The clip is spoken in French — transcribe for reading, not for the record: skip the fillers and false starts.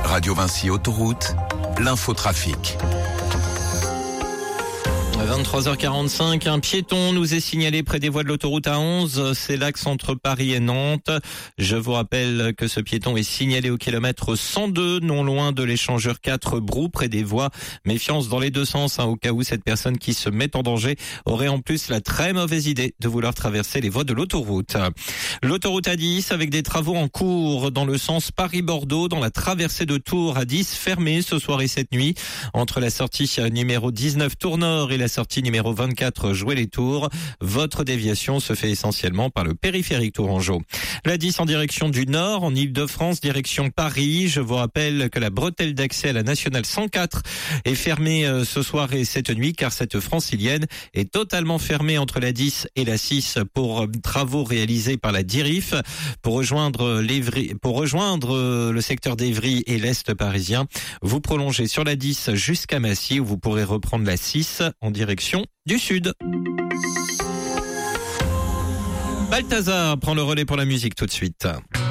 Radio Vinci Autoroute, l'infotrafic. 23h45, un piéton nous est signalé près des voies de l'autoroute A11, c'est l'axe entre Paris et Nantes. Je vous rappelle que ce piéton est signalé au kilomètre 102, non loin de l'échangeur 4 Brou, près des voies. Méfiance dans les deux sens, au cas où cette personne qui se met en danger aurait en plus la très mauvaise idée de vouloir traverser les voies de l'autoroute. L'autoroute A10 avec des travaux en cours dans le sens Paris-Bordeaux, dans la traversée de Tours A10, fermée ce soir et cette nuit, entre la sortie numéro 19 Tours Nord et la sortie numéro 24 Jouer-les-Tours. Votre déviation se fait essentiellement par le périphérique tourangeau. La 10 en direction du nord, en Ile-de-France, direction Paris. Je vous rappelle que la bretelle d'accès à la nationale 104 est fermée ce soir et cette nuit, car cette francilienne est totalement fermée entre la 10 et la 6 pour travaux réalisés par la DIRIF. Pour rejoindre le secteur d'Évry et l'Est parisien, vous prolongez sur la 10 jusqu'à Massy, où vous pourrez reprendre la 6 en direction du sud. Balthazar prend le relais pour la musique tout de suite.